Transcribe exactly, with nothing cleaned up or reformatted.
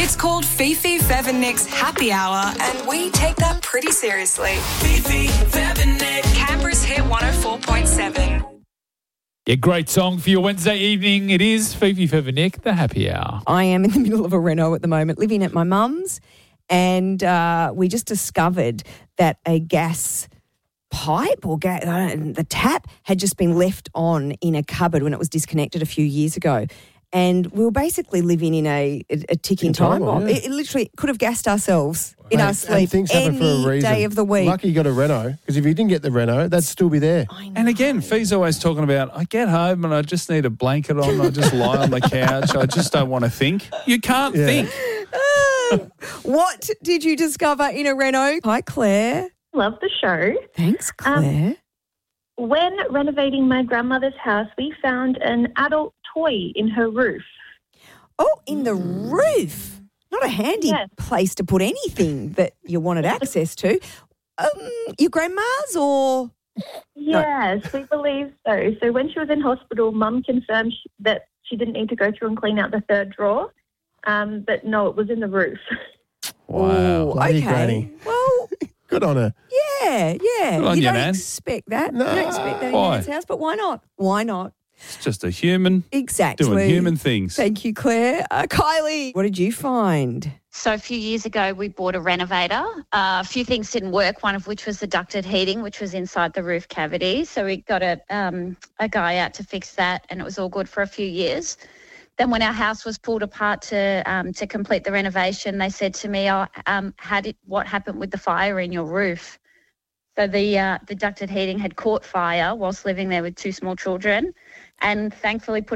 It's called Fifi, Fev and Nick's Happy Hour, and we take that pretty seriously. Fifi, Fev and Nick. Canberra's Hit one oh four point seven. Yeah, great song for your Wednesday evening. It is Fifi, Fev and Nick, the Happy Hour. I am in the middle of a reno at the moment, living at my mum's, and uh, we just discovered that a gas pipe or ga- uh, the tap had just been left on in a cupboard when it was disconnected a few years ago. And we were basically living in a, a, a ticking time bomb. Yeah. It, it literally could have gassed ourselves in Mate, our and sleep things happen any for a reason. day of the week. Lucky you got a reno, because if you didn't get the reno, that'd still be there. I know. And again, Fee's always talking about, I get home and I just need a blanket on, I just lie on the couch, I just don't want to think. You can't Yeah. think. Ah, what did you discover in a reno? Hi, Claire. Love the show. Thanks, Claire. When renovating my grandmother's house, we found an adult toy in her roof. Oh, in the roof. Not a handy Yes. place to put anything that you wanted access to. Um, your grandma's or... Yes, we believe so. So when she was in hospital, Mum confirmed sh- that she didn't need to go through and clean out the third drawer. Um, but no, it was in the roof. Oh, Bloody okay. granny. Well, Good on her. yeah, yeah. Good on you you, don't Nan. expect that. No. You don't expect that in Why? Nan's house, but why not? Why not? It's just a human Exactly. doing human things. Thank you, Claire. Uh, Kylie, what did you find? So a few years ago, we bought a renovator. Uh, a few things didn't work, one of which was the ducted heating, which was inside the roof cavity. So we got a, um, a guy out to fix that, and it was all good for a few years. Then when our house was pulled apart to um, to complete the renovation, they said to me, oh, um, how did, what happened with the fire in your roof? So the uh, the ducted heating had caught fire whilst living there with two small children, and thankfully put